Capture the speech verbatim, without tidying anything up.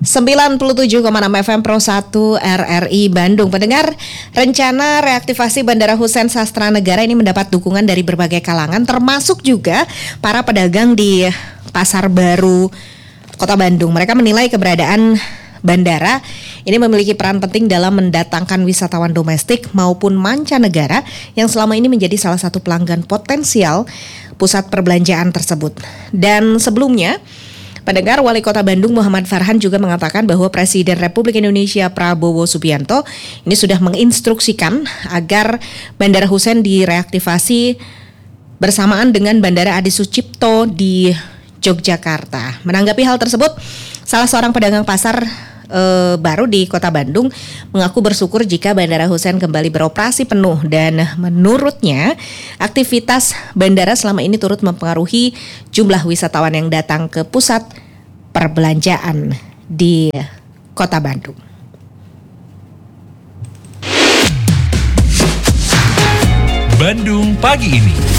sembilan puluh tujuh koma enam F M Pro satu R R I Bandung. Pendengar, rencana reaktivasi Bandara Husein Sastranegara ini mendapat dukungan dari berbagai kalangan, termasuk juga para pedagang di Pasar Baru Kota Bandung. Mereka menilai keberadaan bandara ini memiliki peran penting dalam mendatangkan wisatawan domestik maupun mancanegara yang selama ini menjadi salah satu pelanggan potensial pusat perbelanjaan tersebut. Dan sebelumnya, pendengar, Wali Kota Bandung Muhammad Farhan juga mengatakan bahwa Presiden Republik Indonesia Prabowo Subianto ini sudah menginstruksikan agar Bandara Husein direaktivasi bersamaan dengan Bandara Adi Sucipto di Yogyakarta. Menanggapi hal tersebut, salah seorang pedagang pasar e, baru di Kota Bandung mengaku bersyukur jika Bandara Husein kembali beroperasi penuh, dan menurutnya aktivitas bandara selama ini turut mempengaruhi jumlah wisatawan yang datang ke pusat perbelanjaan di Kota Bandung. Bandung pagi ini.